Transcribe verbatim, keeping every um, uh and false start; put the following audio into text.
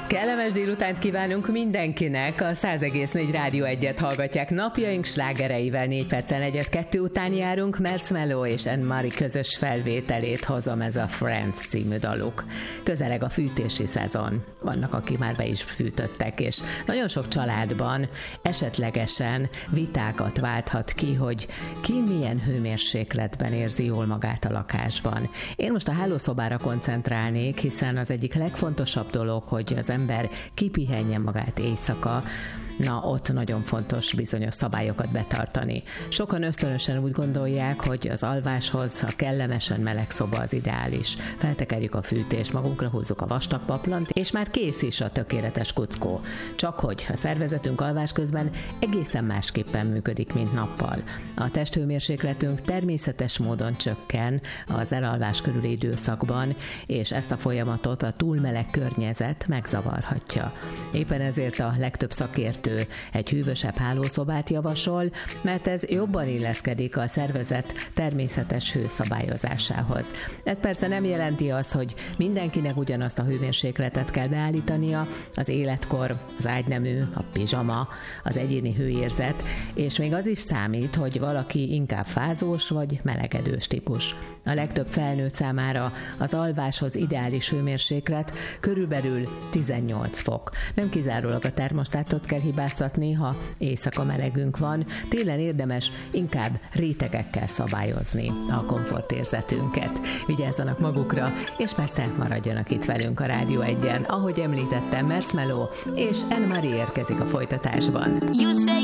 Kellemes délutánt kívánunk mindenkinek, a száz egész négy Rádió egyet hallgatják. Napjaink slágereivel négy perccel negyed kettő után járunk. Marshmello és Anne-Marie közös felvételét hozom, ez a Friends című daluk. Közeleg a fűtési szezon. Vannak, akik már be is fűtöttek, és nagyon sok családban esetlegesen vitákat válthat ki, hogy ki milyen hőmérsékletben érzi jól magát a lakásban. Én most a hálószobára koncentrálnék, hiszen az egyik legfontosabb dolog, hogy az ember kipihenjen magát éjszaka. Na, ott nagyon fontos bizonyos szabályokat betartani. Sokan ösztönösen úgy gondolják, hogy az alváshoz a kellemesen meleg szoba az ideális. Feltekerjük a fűtést, magunkra húzzuk a vastag paplant, és már kész is a tökéletes kuckó. Csak hogy a szervezetünk alvás közben egészen másképpen működik, mint nappal. A testhőmérsékletünk természetes módon csökken az elalvás körüli időszakban, és ezt a folyamatot a túl meleg környezet megzavarhatja. Éppen ezért a legtöbb szakértő egy hűvösebb hálószobát javasol, mert ez jobban illeszkedik a szervezet természetes hőszabályozásához. Ez persze nem jelenti azt, hogy mindenkinek ugyanazt a hőmérsékletet kell beállítania, az életkor, az ágynemű, a pizsama, az egyéni hőérzet, és még az is számít, hogy valaki inkább fázós vagy melegedős típus. A legtöbb felnőtt számára az alváshoz ideális hőmérséklet körülbelül tizennyolc fok. Nem kizárólag a termosztátot kell hibáztatni, ha éjszaka melegünk van, télen érdemes inkább rétegekkel szabályozni a komfortérzetünket. Vigyázzanak magukra, és persze maradjanak itt velünk a Rádió egyen. Ahogy említettem, Marshmello és Anne-Marie érkezik a folytatásban. You say